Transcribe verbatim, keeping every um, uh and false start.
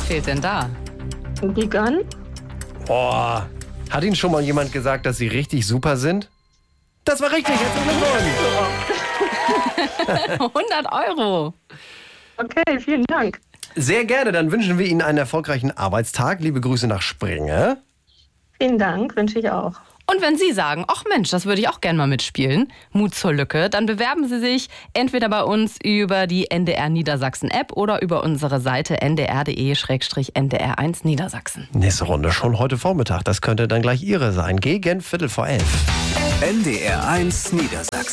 fehlt denn da? Die Gun? Boah, hat Ihnen schon mal jemand gesagt, dass Sie richtig super sind? Das war richtig, herzlichen Glückwunsch. hundert Euro. Okay, vielen Dank. Sehr gerne, dann wünschen wir Ihnen einen erfolgreichen Arbeitstag. Liebe Grüße nach Springe. Vielen Dank, wünsche ich auch. Und wenn Sie sagen, ach Mensch, das würde ich auch gerne mal mitspielen, Mut zur Lücke, dann bewerben Sie sich entweder bei uns über die N D R Niedersachsen App oder über unsere Seite n d r punkt d e slash n d r eins Niedersachsen. Nächste Runde schon heute Vormittag. Das könnte dann gleich Ihre sein. Gegen Viertel vor elf. N D R eins Niedersachsen.